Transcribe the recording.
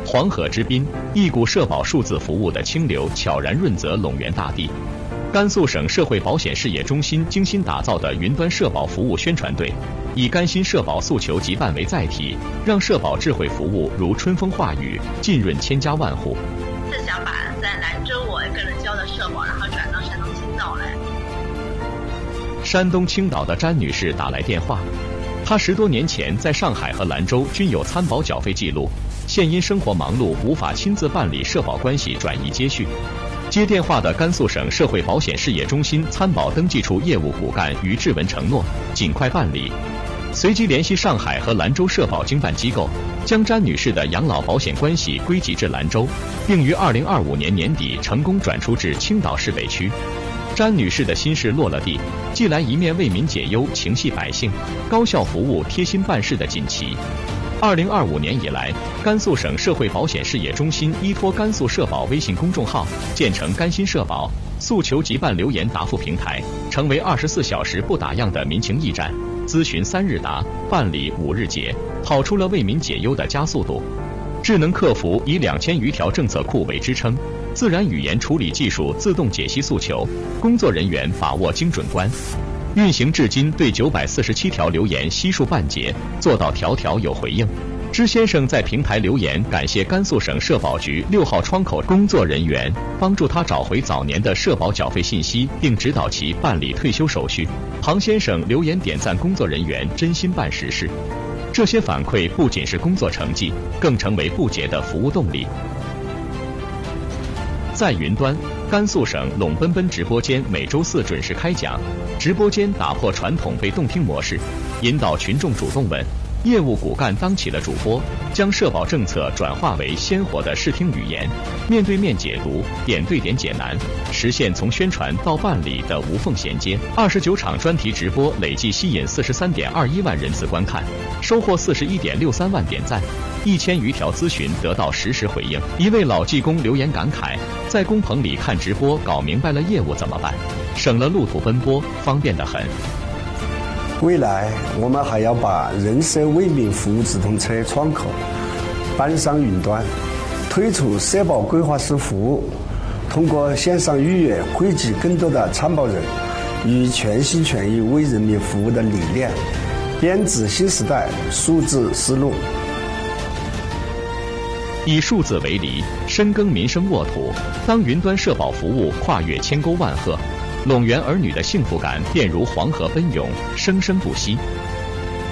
黄河之滨，一股社保数字服务的清流悄然润泽陇源大地。甘肃省社会保险事业中心精心打造的云端社保服务宣传队，以甘心社保诉求即办为载体，让社保智慧服务如春风化雨，浸润千家万户。 是想把在兰州我一个人交的社保，然后转到山东青岛来。 山东青岛的詹女士打来电话，她10多年前在上海和兰州均有参保缴费记录，现因生活忙碌无法亲自办理社保关系转移接续。接电话的甘肃省社会保险事业中心参保登记处业务骨干于志文承诺尽快办理，随即联系上海和兰州社保经办机构，将詹女士的养老保险关系归集至兰州，并于2025年年底成功转出至青岛市北区。詹女士的心事落了地，既来一面为民解忧、情系百姓、高效服务、贴心办事的锦旗。2025年以来，甘肃省社会保险事业中心依托甘肃社保微信公众号，建成甘心社保诉求即办留言答复平台，成为24小时不打烊的民情驿站，咨询3日答，办理5日结，跑出了为民解忧的加速度。智能客服以2000余条政策库为支撑，自然语言处理技术自动解析诉求，工作人员把握精准关。运行至今，对947条留言悉数办结，做到条条有回应。支先生在平台留言感谢甘肃省社保局6号窗口工作人员帮助他找回早年的社保缴费信息，并指导其办理退休手续。庞先生留言点赞工作人员真心办实事。这些反馈不仅是工作成绩，更成为不竭的服务动力。在云端，甘肃省陇奔奔直播间每周4准时开讲，直播间打破传统被动听模式，引导群众主动问。业务骨干当起了主播，将社保政策转化为鲜活的视听语言，面对面解读，点对点解难，实现从宣传到办理的无缝衔接。29场专题直播累计吸引43.21万人次观看，收获41.63万点赞，1000余条咨询得到实时回应。一位老技工留言感慨，在工棚里看直播搞明白了业务怎么办，省了路途奔波，方便得很。 未来我们还要把人社为民服务直通车窗口搬上云端，推出社保规划师服务，通过线上预约汇集更多的参保人以全心全意为人民服务的理念，编织新时代数字思路。 以数字为犁，深耕民生沃土。当云端社保服务跨越千沟万壑，陇源儿女的幸福感便如黄河奔涌，生生不息。